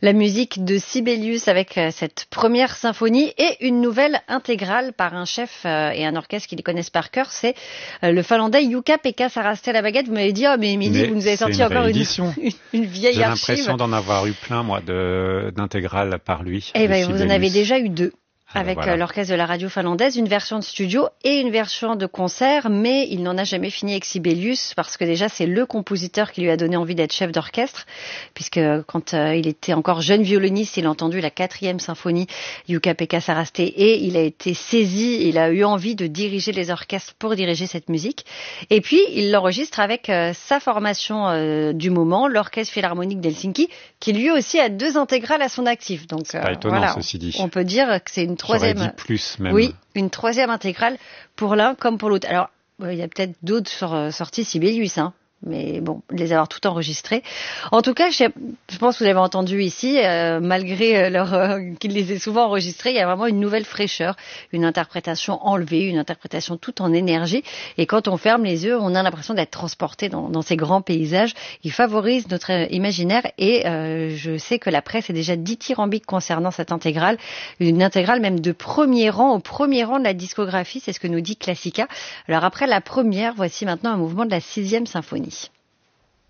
La musique de Sibelius avec cette première symphonie et une nouvelle intégrale par un chef et un orchestre qui les connaissent par cœur, c'est le finlandais Jukka-Pekka Saraste à la baguette. Vous m'avez dit, oh mais Émilie, vous nous avez sorti encore une vieille archive. J'ai l'impression d'en avoir eu plein, moi, d'intégrales par lui. Eh bien, vous en avez déjà eu 2. Avec voilà. l'orchestre de la radio finlandaise, une version de studio et une version de concert, mais il n'en a jamais fini avec Sibelius parce que déjà c'est le compositeur qui lui a donné envie d'être chef d'orchestre, puisque quand il était encore jeune violoniste, il a entendu la 4e symphonie Jukka-Pekka Saraste et il a été saisi, il a eu envie de diriger les orchestres pour diriger cette musique. Et puis il l'enregistre avec sa formation du moment, l'Orchestre Philharmonique d'Helsinki, qui lui aussi a 2 intégrales à son actif. Donc c'est pas étonnant, voilà, ceci dit. On peut dire que c'est une 3e. J'aurais dit plus même. Oui, une 3e intégrale pour l'un comme pour l'autre. Alors, il y a peut-être d'autres sorties Sibelius, hein. Mais bon, les avoir tout enregistrés. En tout cas, je pense que vous avez entendu ici, malgré qu'il les ait souvent enregistrés, il y a vraiment une nouvelle fraîcheur, une interprétation enlevée, une interprétation toute en énergie. Et quand on ferme les yeux, on a l'impression d'être transporté dans ces grands paysages. Il favorise notre imaginaire et je sais que la presse est déjà dithyrambique concernant cette intégrale. Une intégrale même de premier rang, au premier rang de la discographie, c'est ce que nous dit Classica. Alors après la première, voici maintenant un mouvement de la 6e symphonie.